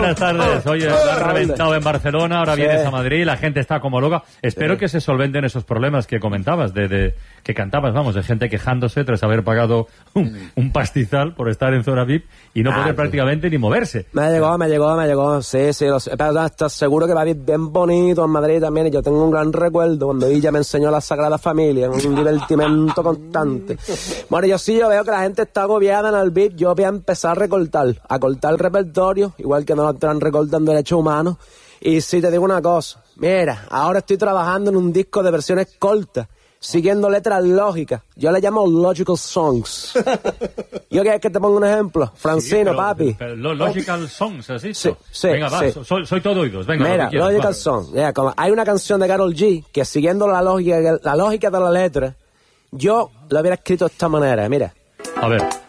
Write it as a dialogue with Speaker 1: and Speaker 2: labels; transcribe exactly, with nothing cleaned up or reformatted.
Speaker 1: buenas tardes. Oye, lo has reventado en Barcelona, ahora sí. vienes a Madrid, la gente está como loca. Espero sí. que se solventen esos problemas que comentabas, de, de que cantabas, vamos, de gente quejándose tras haber pagado un, un pastizal por estar en zona V I P y no ah, poder sí. prácticamente ni moverse.
Speaker 2: Me llegó, me llegó, me llegó, sí, sí. Lo sé. Pero estás seguro que va a ir bien bonito en Madrid también. Y yo tengo un gran recuerdo cuando ella me enseñó la Sagrada Familia, un divertimento constante. Bueno, yo sí, yo veo que la gente está agobiada en el V I P. Yo voy a empezar a recortar, a cortar el repertorio, igual que no lo están recortando derechos humanos. Y sí, te digo una cosa, mira, ahora estoy trabajando en un disco de versiones cortas, siguiendo letras lógicas. Yo le llamo Logical Songs. ¿Yo quieres que te ponga un ejemplo? Francino, sí, pero,
Speaker 1: papi. Pero, pero, Logical Songs, ¿así?
Speaker 2: Sí, sí.
Speaker 1: Venga, va,
Speaker 2: sí.
Speaker 1: Soy, soy todo oídos. Venga,
Speaker 2: mira,
Speaker 1: quieras,
Speaker 2: Logical
Speaker 1: va.
Speaker 2: Songs. Yeah, como hay una canción de Karol G que siguiendo la lógica, la lógica de la letra, yo lo hubiera escrito de esta manera, mira.
Speaker 1: A ver.